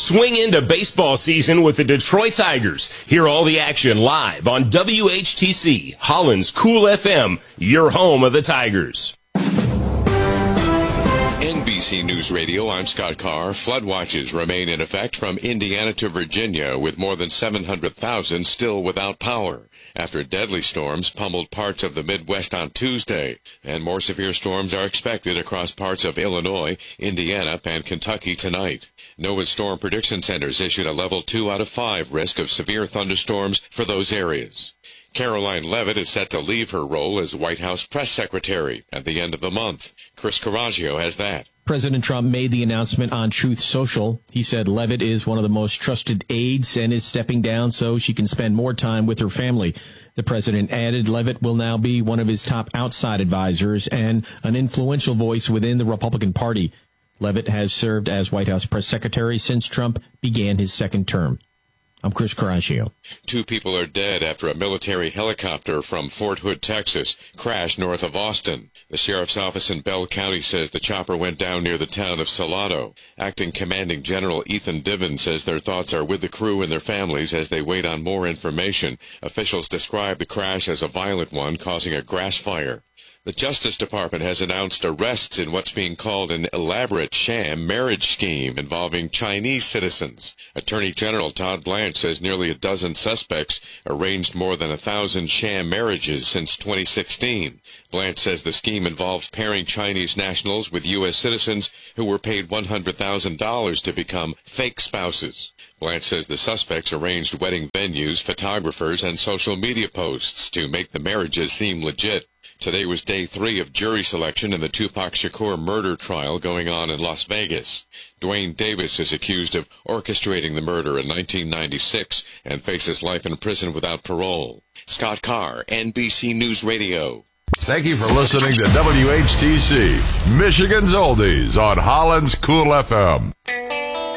Swing into baseball season with the Detroit Tigers. Hear all the action live on WHTC, Holland's Cool FM, your home of the Tigers. NBC News Radio, I'm Scott Carr. Flood watches remain in effect from Indiana to Virginia, with more than 700,000 still without power after deadly storms pummeled parts of the Midwest on Tuesday, and more severe storms are expected across parts of Illinois, Indiana, and Kentucky tonight. NOAA's Storm Prediction Centers issued a level 2 out of 5 risk of severe thunderstorms for those areas. Caroline Leavitt is set to leave her role as White House press secretary at the end of the month. Chris Coraggio has that. President Trump made the announcement on Truth Social. He said Leavitt is one of the most trusted aides and is stepping down so she can spend more time with her family. The president added Leavitt will now be one of his top outside advisors and an influential voice within the Republican Party. Leavitt has served as White House press secretary since Trump began his second term. I'm Chris Coraggio. 2 people are dead after a military helicopter from Fort Hood, Texas, crashed north of Austin. The sheriff's office in Bell County says the chopper went down near the town of Salado. Acting Commanding General Ethan Diven says their thoughts are with the crew and their families as they wait on more information. Officials describe the crash as a violent one, causing a grass fire. The Justice Department has announced arrests in what's being called an elaborate sham marriage scheme involving Chinese citizens. Attorney General Todd Blanche says nearly a dozen suspects arranged more than 1,000 sham marriages since 2016. Blanche says the scheme involves pairing Chinese nationals with U.S. citizens who were paid $100,000 to become fake spouses. Blanche says the suspects arranged wedding venues, photographers, and social media posts to make the marriages seem legit. Today was day 3 of jury selection in the Tupac Shakur murder trial going on in Las Vegas. Dwayne Davis is accused of orchestrating the murder in 1996 and faces life in prison without parole. Scott Carr, NBC News Radio. Thank you for listening to WHTC, Michigan's Oldies on Holland's Cool FM.